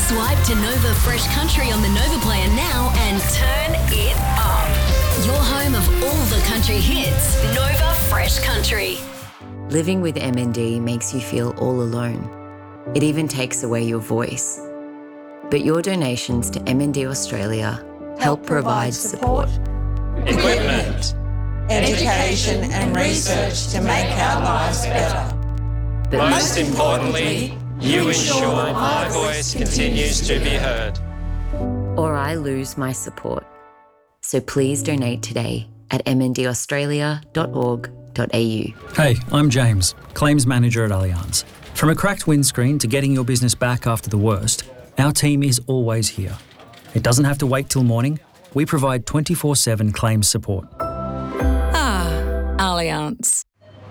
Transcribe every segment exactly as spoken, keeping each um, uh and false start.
Swipe to Nova Fresh Country on the Nova Player now and turn it up. Your home of all the country hits, Nova Fresh Country. Living with M N D makes you feel all alone. It even takes away your voice. But your donations to M N D Australia help provide support, equipment, education and research to make our lives better. but Most importantly, you ensure my voice continues to be heard. or I lose my support. So please donate today at m n d australia dot org dot a u. Hey, I'm James, Claims Manager at Allianz. From a cracked windscreen to getting your business back after the worst, our team is always here. It doesn't have to wait till morning. We provide twenty-four seven claims support. Ah, Allianz.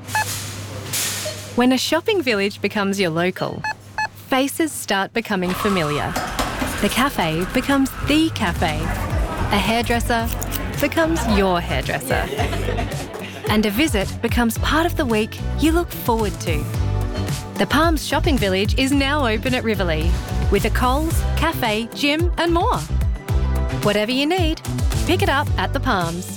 When a shopping village becomes your local, faces start becoming familiar. The cafe becomes the cafe. A hairdresser becomes your hairdresser. And a visit becomes part of the week you look forward to. The Palms Shopping Village is now open at Riverlea with a Coles, cafe, gym and more. Whatever you need, pick it up at the Palms.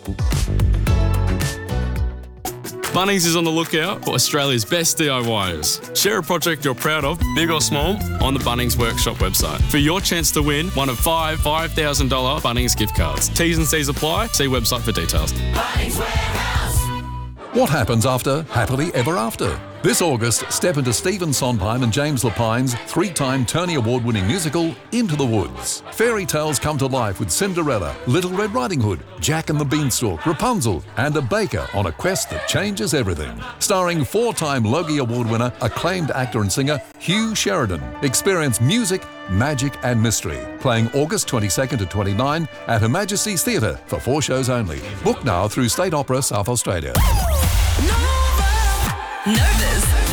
Bunnings is on the lookout for Australia's best D I Yers. Share a project you're proud of, big or small, on the Bunnings Workshop website for your chance to win one of five five thousand dollars Bunnings gift cards. T's and C's apply. See website for details. What happens after Happily Ever After? This August, step into Stephen Sondheim and James Lapine's three-time Tony Award-winning musical, Into the Woods. Fairy tales come to life with Cinderella, Little Red Riding Hood, Jack and the Beanstalk, Rapunzel, and a baker on a quest that changes everything. Starring four-time Logie Award winner, acclaimed actor and singer Hugh Sheridan. Experience music, magic and mystery. Playing August twenty-second to twenty-ninth at Her Majesty's Theatre for four shows only. Book now through State Opera South Australia. Nova's